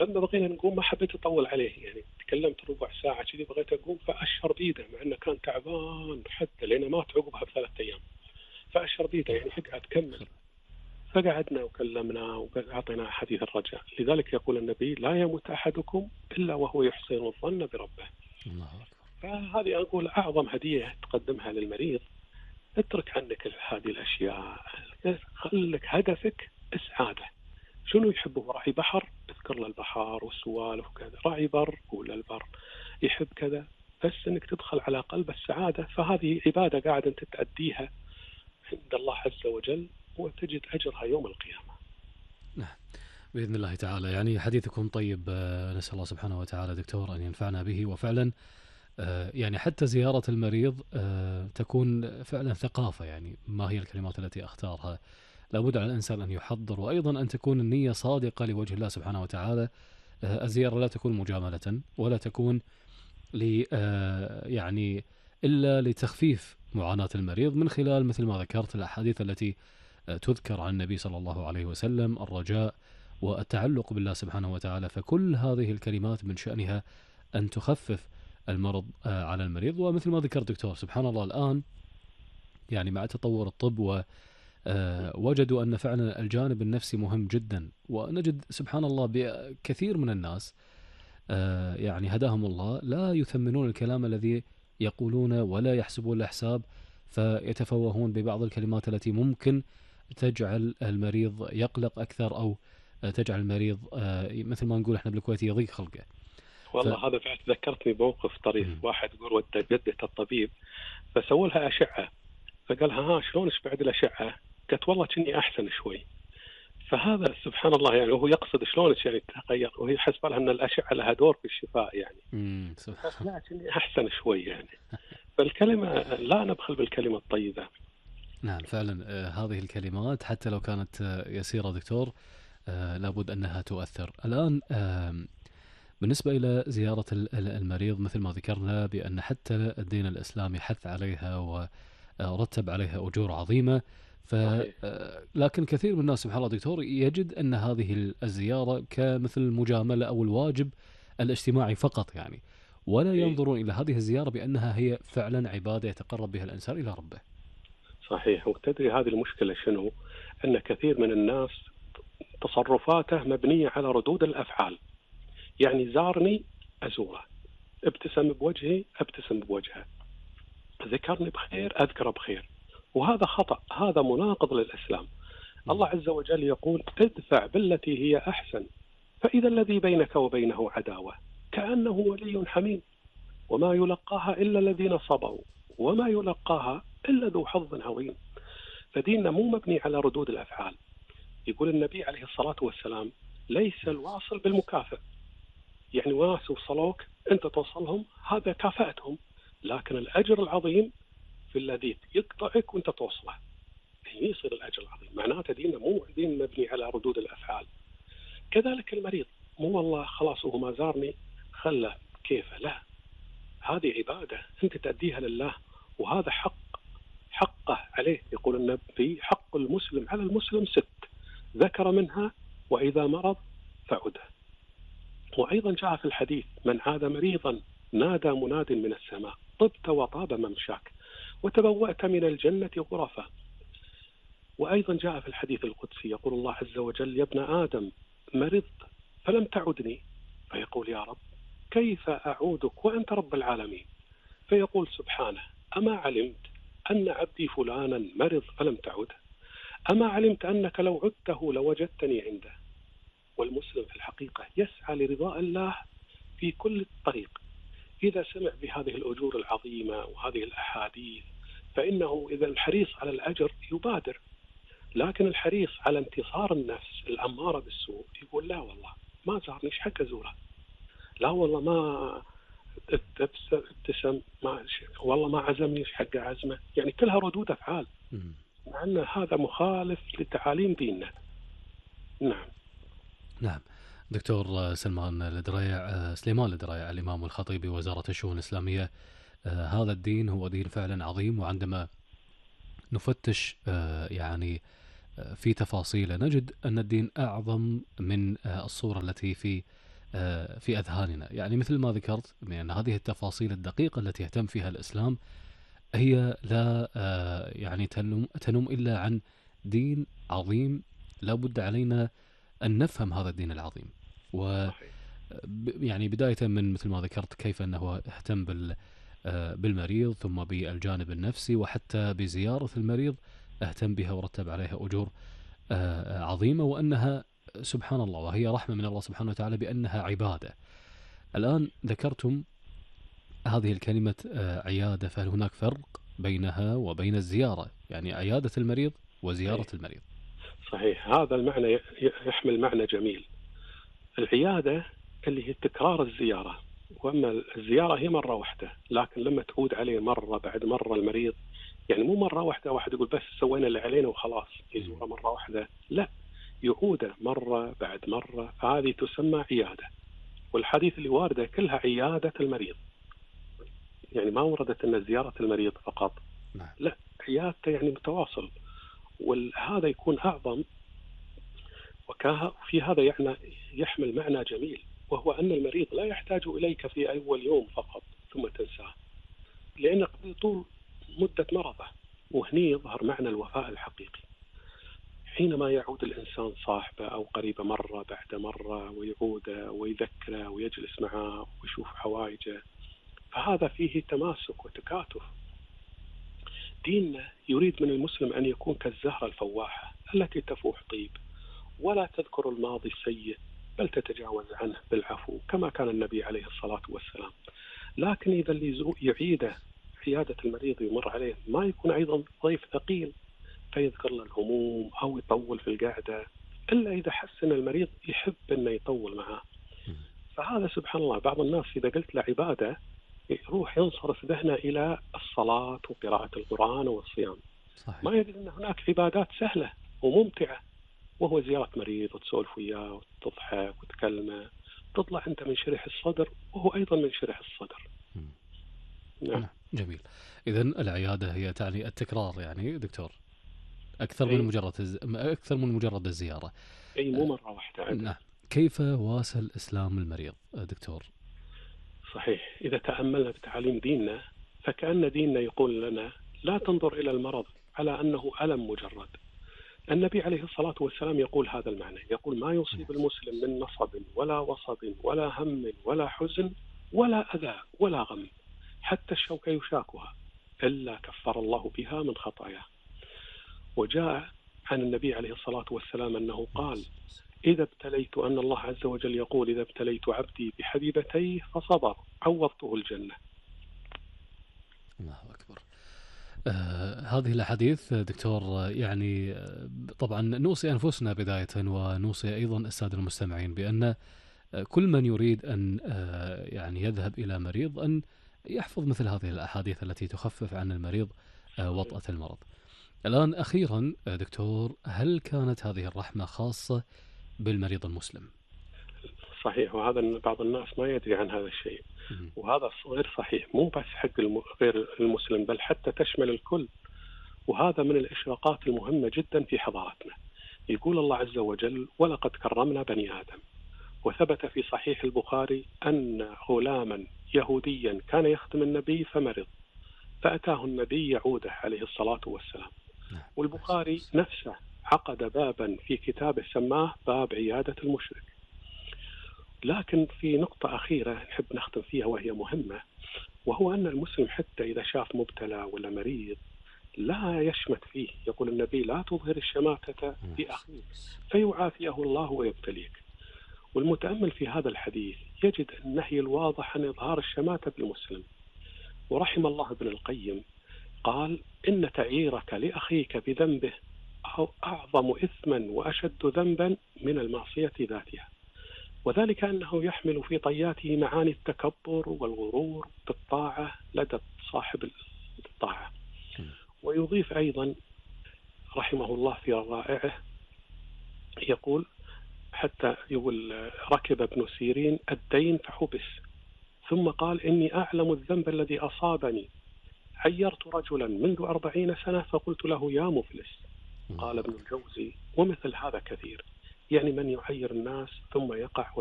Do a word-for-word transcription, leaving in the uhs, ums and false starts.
لما بغينا نقوم ما حبيت أطول عليه، يعني تكلمت ربع ساعة كذي بغيت أقوم فأشهر بيده، مع أنه كان تعبان حتى لأنه مات عقبها بثلاث أيام، فأشهر بيده يعني اقعد كمل. فقعدنا وكلمنا وأعطينا حديث الرجاء. لذلك يقول النبي لا يموت أحدكم إلا وهو يحسن الظن بربه. الله أكبر. فهذه أقول أعظم هدية تقدمها للمريض، اترك عنك هذه الأشياء، خلك هدفك السعادة. شنو يحبه؟ راعي بحر، اذكر له البحر والسوالف وكذا. راعي بر، قول له البر. يحب كذا، بس انك تدخل على قلب السعادة. فهذه عبادة قاعد انت تأديها عند الله عز وجل وتجد أجرها يوم القيامة. نعم بإذن الله تعالى. يعني حديثكم طيب، نسأل الله سبحانه وتعالى دكتور أن ينفعنا به. وفعلا يعني حتى زيارة المريض تكون فعلا ثقافة. يعني ما هي الكلمات التي أختارها؟ لابد على الإنسان أن يحضر، وأيضا أن تكون النية صادقة لوجه الله سبحانه وتعالى. الزيارة لا تكون مجاملة ولا تكون ل يعني إلا لتخفيف معاناة المريض من خلال مثل ما ذكرت الأحاديث التي تذكر عن النبي صلى الله عليه وسلم، الرجاء والتعلق بالله سبحانه وتعالى. فكل هذه الكلمات من شأنها أن تخفف المرض على المريض. ومثل ما ذكر دكتور سبحان الله الآن يعني مع تطور الطب ووجدوا أن فعلا الجانب النفسي مهم جدا. ونجد سبحان الله بكثير من الناس يعني هداهم الله لا يثمنون الكلام الذي يقولونه ولا يحسبون له حساب، فيتفوهون ببعض الكلمات التي ممكن تجعل المريض يقلق أكثر أو تجعل المريض مثل ما نقول احنا بالكويت يضيق خلقه. والله ف... هذا فعلا ذكرتني بموقف طريف. م. واحد يقول ودى جدة الطبيب فسووا لها أشعة، فقالها ها شلونش بعد الأشعة؟ قالت والله كني أحسن شوي. فهذا سبحان الله يعني وهو يقصد شلونش يعني تغير، وهي حسب لها أن الأشعة لها دور في الشفاء يعني. امم لا كني أحسن شوي يعني. فالكلمة لا نبخل بالكلمة الطيبة. نعم فعلا آه هذه الكلمات حتى لو كانت آه يسيرة دكتور آه لابد أنها تؤثر. الآن آه بالنسبة إلى زيارة المريض مثل ما ذكرنا بأن حتى الدين الإسلامي حث عليها ورتب عليها أجور عظيمة. ف لكن كثير من الناس سبحان الله دكتور يجد أن هذه الزيارة كمثل المجاملة أو الواجب الاجتماعي فقط يعني، ولا ينظرون إلى هذه الزيارة بأنها هي فعلا عبادة يتقرب بها الإنسان إلى ربه. صحيح. وتدري هذه المشكلة شنو؟ أن كثير من الناس تصرفاته مبنية على ردود الأفعال. يعني زارني أزوره، ابتسم بوجهي ابتسم بوجهه، ذكرني بخير أذكره بخير. وهذا خطأ، هذا مناقض للإسلام. الله عز وجل يقول ادفع بالتي هي أحسن فإذا الذي بينك وبينه عداوة كأنه ولي حميم وما يلقاها إلا الذين صبروا وما يلقاها إلا ذو حظ عظيم. فديننا مو مبني على ردود الأفعال. يقول النبي عليه الصلاة والسلام ليس الواصل بالمكافئ. يعني ناس وصلوك أنت توصلهم هذا كافأتهم، لكن الأجر العظيم في الذي يقطعك وأنت توصله هي يصير الأجر العظيم. معناته ديننا مو دين مبني على ردود الأفعال. كذلك المريض مو والله خلاص وهو ما زارني خله كيفه، لا، هذه عبادة أنت تأديها لله وهذا حق حقه عليه. يقول النبي حق المسلم على المسلم ست ذكر منها وإذا مرض فعده. وأيضا جاء في الحديث من عاد مريضا نادى مناد من السماء طبت وطاب ممشاك وتبوأت من الجنة غرفا. وأيضا جاء في الحديث القدسي يقول الله عز وجل يا ابن آدم مرضت فلم تعدني، فيقول يا رب كيف أعودك وأنت رب العالمين؟ فيقول سبحانه أما علمت أن عبدي فلانا مرض فلم تعده؟ أما علمت أنك لو عدته لوجدتني عنده؟ والمسلم في الحقيقة يسعى لرضاء الله في كل طريق. إذا سمع بهذه الأجور العظيمة وهذه الأحاديث فإنه إذا الحريص على الأجر يبادر، لكن الحريص على انتصار النفس الأمارة بالسوء يقول لا والله ما زارني ايش حق أزوره، لا والله ما ابتسم ما والله ما عزمني ايش حق عزمه. يعني كلها ردود أفعال مع أن هذا مخالف لتعاليم ديننا. نعم نعم دكتور سلمان الدريع سليمان الدريع الإمام والخطيب بوزارة الشؤون الإسلامية. آه هذا الدين هو دين فعلا عظيم، وعندما نفتش آه يعني آه في تفاصيله نجد أن الدين أعظم من آه الصورة التي في في أذهاننا. يعني مثل ما ذكرت بأن هذه التفاصيل الدقيقة التي يهتم فيها الإسلام هي لا يعني تنم, تنم إلا عن دين عظيم. لا بد علينا أن نفهم هذا الدين العظيم. و يعني بداية من مثل ما ذكرت كيف أنه اهتم بال بالمريض، ثم بالجانب النفسي، وحتى بزيارة المريض اهتم بها ورتب عليها أجور عظيمة، وأنها سبحان الله وهي رحمة من الله سبحانه وتعالى بأنها عبادة. الآن ذكرتم هذه الكلمة عيادة، فهل هناك فرق بينها وبين الزيارة؟ يعني عيادة المريض وزيارة صحيح. المريض. صحيح، هذا المعنى يحمل معنى جميل. العيادة اللي هي تكرار الزيارة، وأما الزيارة هي مرة واحدة، لكن لما تعود عليه مرة بعد مرة المريض، يعني مو مرة واحدة واحد يقول بس سوينا اللي علينا وخلاص يزوره مرة واحدة، لا، يعود مرة بعد مرة، هذه تسمى عيادة. والحديث اللي واردة كلها عيادة المريض، يعني ما وردت أن زيارة المريض فقط، لا، عيادته يعني متواصل. وهذا يكون أعظم، وفي هذا يعني يحمل معنى جميل، وهو أن المريض لا يحتاج إليك في أول يوم فقط ثم تنساه، لأنك طول مدة مرضه. وهني يظهر معنى الوفاء الحقيقي، حينما يعود الإنسان صاحبه أو قريبه مرة بعد مرة، ويعود ويذكره ويجلس معه ويشوف حوائجه، فهذا فيه تماسك وتكاتف. ديننا يريد من المسلم أن يكون كالزهرة الفواحة التي تفوح طيب، ولا تذكر الماضي السيء، بل تتجاوز عنه بالعفو كما كان النبي عليه الصلاة والسلام. لكن إذا اللي يعيده عيادة المريض يمر عليه ما يكون أيضا ضيف ثقيل فيذكر له الهموم أو يطول في القعدة، إلا إذا حس أن المريض يحب أنه يطول معه. فهذا سبحان الله، بعض الناس إذا قلت له عبادة يروح ينصرف ذهنه إلى الصلاة وقراءة القرآن والصيام. صحيح. ما يدري أن هناك عبادات سهلة وممتعة، وهو زيارة مريض وتسولف وياه وتضحك وتكلمه، تطلع أنت من شرح الصدر وهو أيضا من شرح الصدر. نعم. نعم. جميل. إذن العيادة هي تعني التكرار يعني دكتور، أكثر أي. من مجرد الز... أكثر من مجرد الزيارة. أي مو مرة واحدة. نعم. كيف واصل إسلام المريض دكتور؟ صحيح، إذا تأملنا بتعاليم ديننا فكأن ديننا يقول لنا لا تنظر إلى المرض على أنه ألم مجرد. النبي عليه الصلاة والسلام يقول هذا المعنى، يقول ما يصيب المسلم من نصب ولا وصب ولا هم ولا حزن ولا أذى ولا غم حتى الشوكة يشاكها إلا كفر الله بها من خطاياه. وجاء عن النبي عليه الصلاة والسلام أنه قال إذا ابتليت، أن الله عز وجل يقول إذا ابتليت عبدي بحبيبتيه فصبر عوضته الجنة. الله أكبر. آه هذه الأحاديث دكتور يعني آه طبعا نوصي أنفسنا بداية، ونوصي أيضا السادة المستمعين بأن آه كل من يريد أن آه يعني يذهب إلى مريض أن يحفظ مثل هذه الأحاديث التي تخفف عن المريض آه وطأة المرض. الآن أخيرا دكتور، هل كانت هذه الرحمة خاصة بالمريض المسلم؟ صحيح، وهذا بعض الناس ما يدري عن هذا الشيء، وهذا غير صحيح، مو بس حق غير المسلم بل حتى تشمل الكل. وهذا من الإشراقات المهمة جدا في حضارتنا. يقول الله عز وجل ولقد كرمنا بني آدم. وثبت في صحيح البخاري أن غلاما يهوديا كان يخدم النبي فمرض، فأتاه النبي يعوده عليه الصلاة والسلام. والبخاري نفسه عقد بابا في كتابه سماه باب عيادة المشرك. لكن في نقطة أخيرة نحب نختم فيها وهي مهمة، وهو أن المسلم حتى إذا شاف مبتلى ولا مريض لا يشمت فيه. يقول النبي لا تظهر الشماتة في أخيك فيعافيه الله ويبتليك. والمتأمل في هذا الحديث يجد النهي الواضح عن إظهار الشماتة بالمسلم. ورحم الله ابن القيم قال إن تعييرك لأخيك بذنبه أعظم إثما وأشد ذنبا من المعصية ذاتها، وذلك أنه يحمل في طياته معاني التكبر والغرور بالطاعة لدى صاحب الطاعة. ويضيف أيضا رحمه الله في رائعه يقول حتى يقول ركب ابن سيرين الدين فحبس ثم قال إني أعلم الذنب الذي أصابني، عيرت رجلا منذ أربعين سنة فقلت له يا مفلس. قال ابن الجوزي ومثل هذا كثير، يعني من يعير الناس ثم يقع